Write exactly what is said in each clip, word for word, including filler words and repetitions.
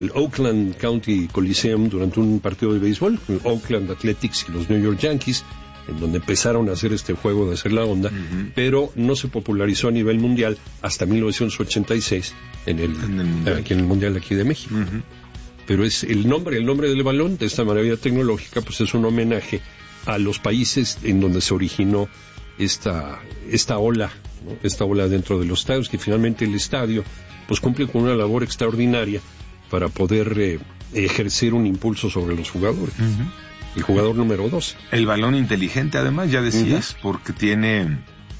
el Oakland County Coliseum durante un partido de béisbol, el Oakland Athletics y los New York Yankees, en donde empezaron a hacer este juego de hacer la onda, uh-huh. pero no se popularizó a nivel mundial hasta mil novecientos ochenta y seis en el, en el mundial. Aquí en el Mundial de aquí de México. Uh-huh. Pero es el nombre, el nombre del balón, de esta maravilla tecnológica, pues es un homenaje a los países en donde se originó esta, esta ola, ¿no? Esta ola dentro de los estadios, que finalmente el estadio pues cumple con una labor extraordinaria para poder eh, ejercer un impulso sobre los jugadores. Uh-huh. El jugador número dos. El balón inteligente, además, ya decías, uh-huh. porque tiene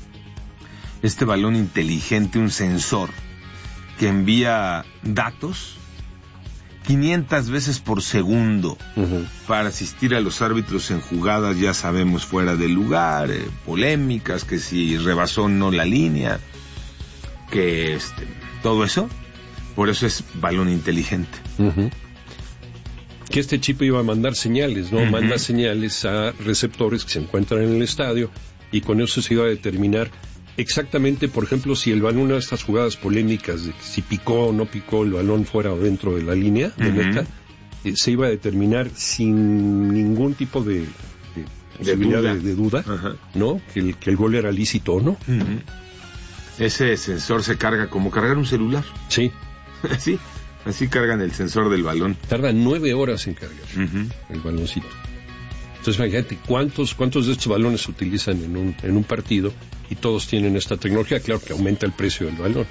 este balón inteligente, un sensor que envía datos quinientas veces por segundo uh-huh. para asistir a los árbitros en jugadas, ya sabemos, fuera del lugar, eh, polémicas, que si rebasó o no la línea, que este, todo eso, por eso es balón inteligente. Uh-huh. Que este chip iba a mandar señales, ¿no? Uh-huh. Manda señales a receptores que se encuentran en el estadio y con eso se iba a determinar exactamente, por ejemplo, si el balón, una de estas jugadas polémicas de si picó o no picó el balón fuera o dentro de la línea de uh-huh. meta, eh, se iba a determinar sin ningún tipo de, de posibilidad de duda, de, de duda uh-huh. ¿no? Que el, que el gol era lícito o no. Uh-huh. Ese sensor se carga como cargar un celular. Sí. Sí. Así cargan el sensor del balón. Tarda nueve horas en cargar uh-huh. el baloncito. Entonces, imagínate, ¿cuántos, cuántos de estos balones se utilizan en un, en un partido? Y todos tienen esta tecnología. Claro que aumenta el precio del balón.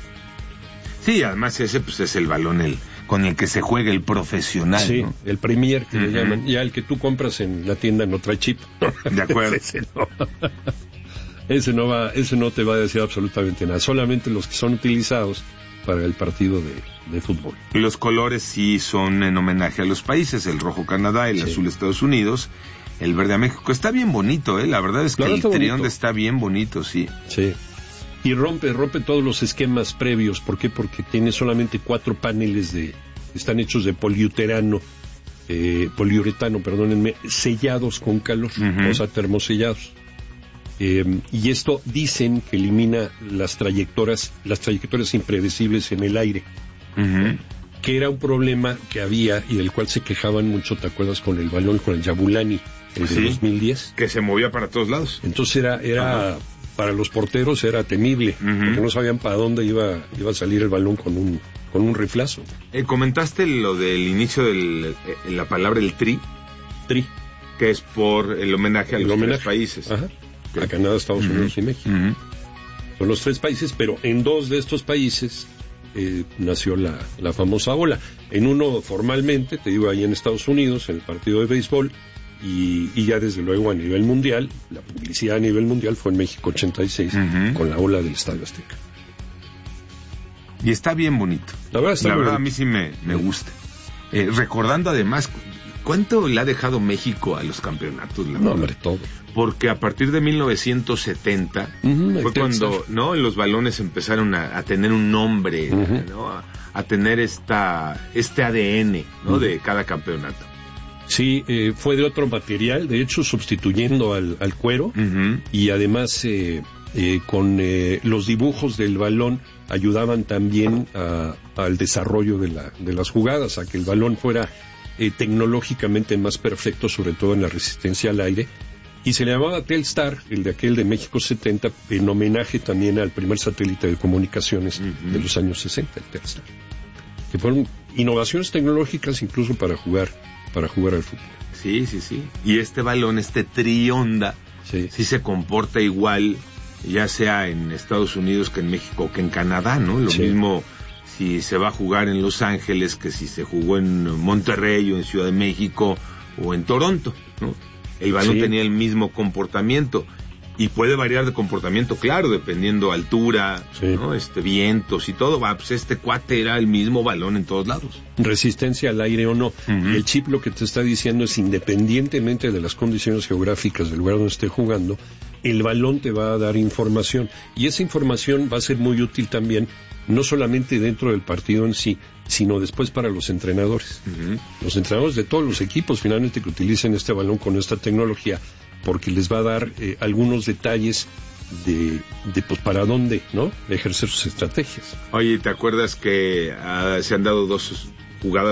Sí, además ese pues es el balón el con el que se juega el profesional, sí, ¿no? El Premier, que uh-huh. le llaman. Ya el que tú compras en la tienda no trae chip. De acuerdo. ese, no. ese, no va, ese no te va a decir absolutamente nada. Solamente los que son utilizados para el partido de, de fútbol. Y los colores sí son en homenaje a los países, el rojo Canadá, el sí. azul Estados Unidos, el verde a México. Está bien bonito, ¿eh? La verdad es que el trión está bien bonito, sí. Sí. Y rompe, rompe todos los esquemas previos. ¿Por qué? Porque tiene solamente cuatro paneles de, están hechos de poliuretano, eh, poliuretano, perdónenme, sellados con calor, uh-huh. o sea, termosellados. Eh, y esto dicen que elimina las trayectorias, las trayectorias impredecibles en el aire, uh-huh. que era un problema que había y del cual se quejaban mucho, ¿te acuerdas? Con el balón, con el Yabulani, el de sí, dos mil diez. Que se movía para todos lados. Entonces era, era uh-huh. para los porteros era temible, uh-huh. porque no sabían para dónde iba, iba a salir el balón con un, con un riflazo. Eh, comentaste lo del inicio de la palabra el tri. Tri. Que es por el homenaje a el los homenaje. tres países. Ajá. A Canadá, Estados uh-huh. Unidos y México. Uh-huh. Son los tres países, pero en dos de estos países eh, nació la, la famosa ola. En uno formalmente, te digo, ahí en Estados Unidos, en el partido de béisbol, y, y ya desde luego a nivel mundial, la publicidad a nivel mundial fue en México ochenta y seis, uh-huh. con la ola del Estadio Azteca. Y está bien bonito. La verdad, está la verdad bonito. A mí sí me, me gusta. Eh, recordando además, ¿cuánto le ha dejado México a los campeonatos? La no, hombre, todo. Porque a partir de mil novecientos setenta uh-huh, fue cuando, ¿no?, los balones empezaron a, a tener un nombre, uh-huh. ¿no?, a, a tener esta este A D N, ¿no?, uh-huh. de cada campeonato. Sí, eh, fue de otro material, de hecho sustituyendo al, al cuero, uh-huh. y además eh, eh, con eh, los dibujos del balón ayudaban también a, al desarrollo de, la, de las jugadas, a que el balón fuera eh, tecnológicamente más perfecto, sobre todo en la resistencia al aire. Y se le llamaba Telstar, el de aquel de México setenta, en homenaje también al primer satélite de comunicaciones uh-huh. de los años sesenta, el Telstar. Que fueron innovaciones tecnológicas incluso para jugar, para jugar al fútbol. Sí, sí, sí. Y este balón, este trionda, sí. sí se comporta igual, ya sea en Estados Unidos que en México que en Canadá, ¿no? Lo sí. mismo si se va a jugar en Los Ángeles que si se jugó en Monterrey o en Ciudad de México o en Toronto, ¿no? El balón sí. tenía el mismo comportamiento y puede variar de comportamiento, claro, dependiendo altura, sí. ¿no?, este, vientos y todo. Va, pues este cuate era el mismo balón en todos lados. Resistencia al aire o no. Uh-huh. El chip lo que te está diciendo es, independientemente de las condiciones geográficas del lugar donde esté jugando, el balón te va a dar información. Y esa información va a ser muy útil también, no solamente dentro del partido en sí, sino después para los entrenadores. Uh-huh. Los entrenadores de todos los equipos, finalmente, que utilicen este balón con esta tecnología, porque les va a dar eh, algunos detalles de, de pues para dónde, ¿no?, ejercer sus estrategias. Oye, ¿te acuerdas que uh, se han dado dos jugadas